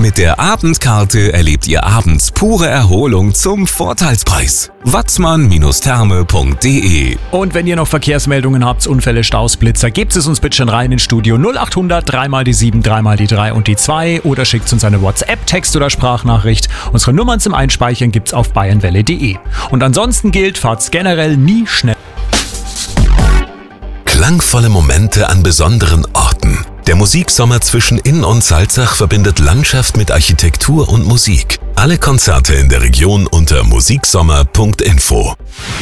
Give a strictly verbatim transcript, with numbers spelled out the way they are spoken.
Mit der Abendkarte erlebt ihr abends pure Erholung zum Vorteilspreis. watzmann-therme punkt de. Und wenn ihr noch Verkehrsmeldungen habt, Unfälle, Staus, Blitzer, gebt es uns bitte schon rein ins Studio null acht hundert drei mal die sieben, drei mal die drei und die zwei oder schickt uns eine WhatsApp, Text oder Sprachnachricht. Unsere Nummern zum Einspeichern gibt's auf bayernwelle punkt de. Und ansonsten gilt, fahrt's generell nie schnell. Klangvolle Momente an besonderen Orten. Der Musiksommer zwischen Inn und Salzach verbindet Landschaft mit Architektur und Musik. Alle Konzerte in der Region unter musiksommer punkt info.